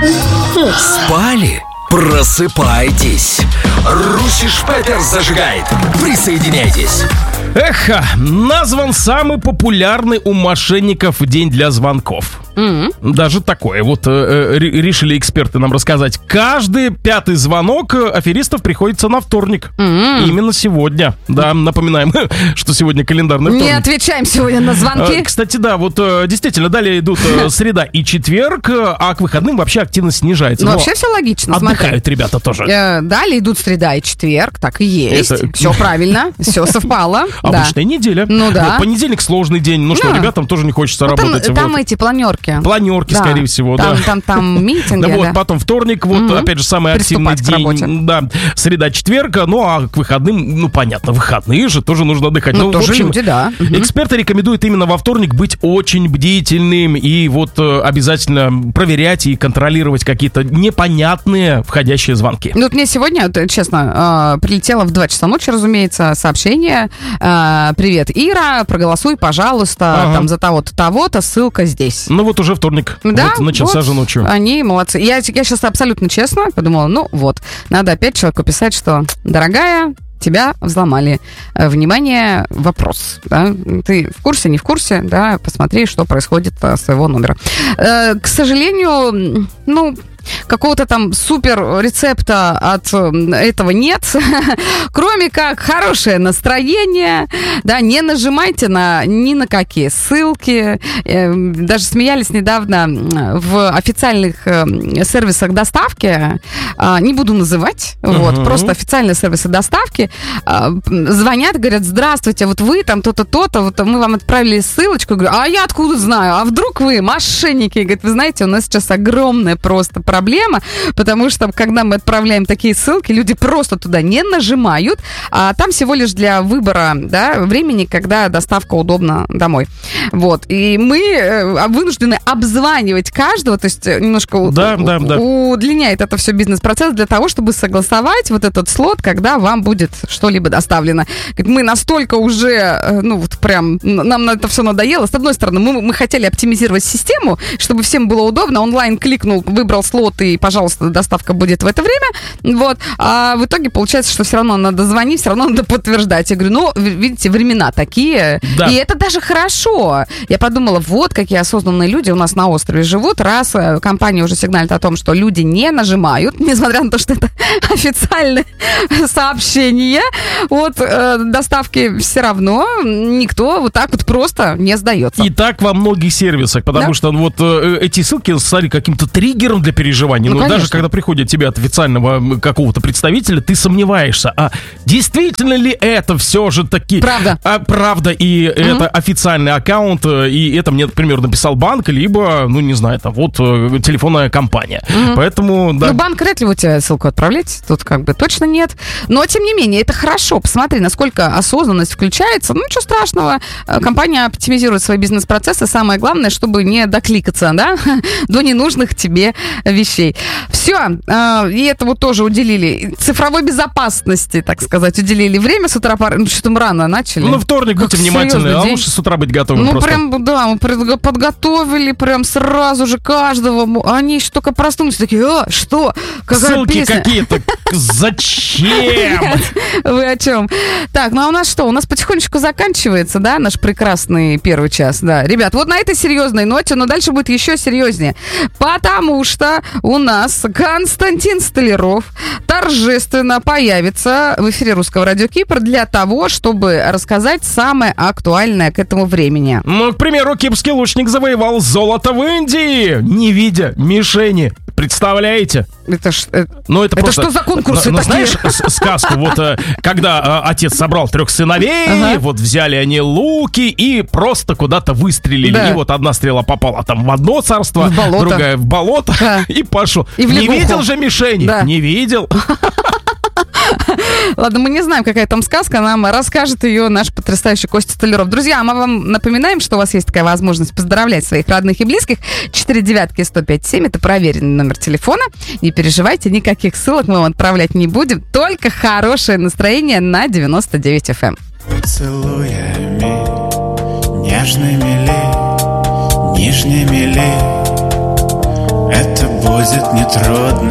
Спали? Просыпайтесь. Руссиш Петер зажигает. Присоединяйтесь. Эх, назван самый популярный у мошенников день для звонков. Даже такое вот решили эксперты нам рассказать. Каждый 5-й звонок аферистов приходится на вторник. Именно сегодня. Да, напоминаем, что сегодня календарный вторник. Не отвечаем сегодня на звонки. Кстати, да, вот действительно, далее идут среда и четверг, а к выходным вообще активность снижается. Ну, вообще все логично. Отдыхают ребята тоже. Далее идут среда и четверг, так и есть. Все правильно, все совпало. Обычная неделя. Ну да. Понедельник сложный день. Ну что, ребятам тоже не хочется работать. Там эти планерки. Планерки, скорее всего, да. Там митинги, да. Вот, потом вторник, вот, опять же, самый активный день. Да, среда, четверг. Ну, а к выходным, ну, понятно, выходные же тоже нужно отдыхать. Ну, тоже в общем, люди, да. Эксперты рекомендуют именно во вторник быть очень бдительным и вот обязательно проверять и контролировать какие-то непонятные входящие звонки. Ну, вот мне сегодня, честно, прилетело в 2 часа ночи, разумеется, сообщение. Привет, Ира, проголосуй, пожалуйста, там за того-то, ссылка здесь. Ну, вот уже вторник. Да, вот начался же ночью. Они молодцы. Я сейчас абсолютно честно подумала, ну вот, надо опять человеку писать, что, дорогая, тебя взломали. Внимание, вопрос. Да? Ты в курсе, не в курсе? Да, посмотри, что происходит с своего номера. К сожалению, какого-то там супер рецепта от этого нет, кроме как хорошее настроение, да, не нажимайте ни на какие ссылки. Даже смеялись недавно в официальных сервисах доставки, не буду называть, вот, просто официальные сервисы доставки, звонят, говорят: здравствуйте, вот вы там то-то, вот мы вам отправили ссылочку. Говорю: а я откуда знаю? А вдруг вы мошенники? Говорит: вы знаете, у нас сейчас огромная просто проблема, потому что, когда мы отправляем такие ссылки, люди просто туда не нажимают, а там всего лишь для выбора, да, времени, когда доставка удобна домой. Вот. И мы вынуждены обзванивать каждого, то есть немножко удлиняет это все бизнес-процесс для того, чтобы согласовать вот этот слот, когда вам будет что-либо доставлено. Мы настолько уже, прям, нам это все надоело. С одной стороны, мы хотели оптимизировать систему, чтобы всем было удобно. Онлайн кликнул, выбрал слот, и, пожалуйста, доставка будет в это время. Вот. А в итоге получается, что все равно надо звонить, все равно надо подтверждать. Я говорю, видите, времена такие. Да. И это даже хорошо. Я подумала, вот какие осознанные люди у нас на острове живут. Раз компания уже сигналит о том, что люди не нажимают, несмотря на то, что это официальное сообщение от доставки, все равно никто вот так вот просто не сдается. И так во многих сервисах, потому что вот эти ссылки стали каким-то триггером для переживаний. Но даже когда приходит тебе от официального какого-то представителя, ты сомневаешься, а действительно ли это все же таки правда, и это официальный аккаунт, и это мне, например, написал банк, либо, не знаю, это вот телефонная компания. Поэтому, да. Банк вряд ли у тебя ссылку отправлять, тут как бы точно нет. Но, тем не менее, это хорошо. Посмотри, насколько осознанность включается. Ничего страшного. Компания оптимизирует свои бизнес-процессы. Самое главное, чтобы не докликаться, да, до ненужных тебе вещей. Все. И этому тоже уделили. Цифровой безопасности, так сказать, уделили время с утра. Что-то мы рано начали. Вторник, будьте внимательны. А лучше с утра быть готовым просто. Прям, да, мы подготовили прям сразу же каждого. Они еще только проснулись, такие: что? Какая ссылки песня? Какие-то. Зачем? Вы о чем? Так, а у нас что? У нас потихонечку заканчивается, да, наш прекрасный первый час, да. Ребят, вот на этой серьезной ноте, но дальше будет еще серьезнее. Потому что у нас Константин Столяров торжественно появится в эфире Русского радио Кипр для того, чтобы рассказать самое актуальное к этому времени. К примеру, кипрский лучник завоевал золото в Индии, не видя мишени. Представляете? Это просто... что за конкурсы такие? Знаешь сказку, вот когда отец собрал 3 сыновей, вот взяли они луки и просто куда-то выстрелили. Да. И вот одна стрела попала там в одно царство, другая в болото, и пошел. И не видел же мишени? Да. Не видел. Ладно, мы не знаем, какая там сказка, нам расскажет ее наш потрясающий Костя Столяров. Друзья, мы вам напоминаем, что у вас есть такая возможность поздравлять своих родных и близких. 4-9-105-7, это проверенный номер телефона. Не переживайте, никаких ссылок мы вам отправлять не будем, только хорошее настроение на 99 FM. Поцелуями нежными ли, нижними ли, это будет будет нетрудно